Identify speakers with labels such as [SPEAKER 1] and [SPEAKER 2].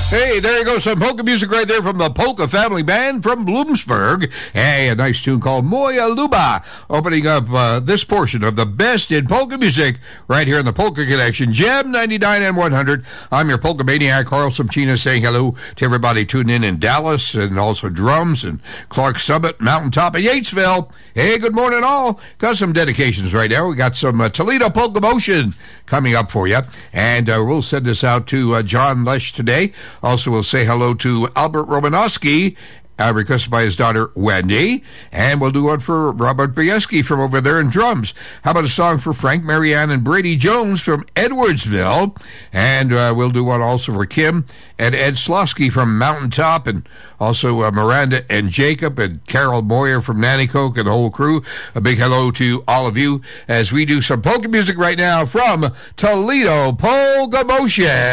[SPEAKER 1] Hey, there you go. Some polka music right there from the Polka Family Band from Bloomsburg. Hey, a nice tune called Moja Luba, opening up this portion of the best in polka music right here in the Polka Connection. Gem 99 and 100. I'm your polka maniac, Carl Somchina, saying hello to everybody tuning in Dallas and also Drums and Clark Summit, Mountaintop, and Yatesville. Hey, good morning all. Got some dedications right now. We got some Toledo Polka Motion coming up for you. And we'll send this out to John Lesh today. Also, we'll say hello to Albert Romanowski, requested by his daughter, Wendy. And we'll do one for Robert Bieski from over there in Drums. How about a song for Frank, Marianne, and Brady Jones from Edwardsville? And we'll do one also for Kim and Ed Slosky from Mountaintop, and also Miranda and Jacob and Carol Moyer from Nanticoke and the whole crew. A big hello to all of you as we do some polka music right now from Toledo Polka Motion.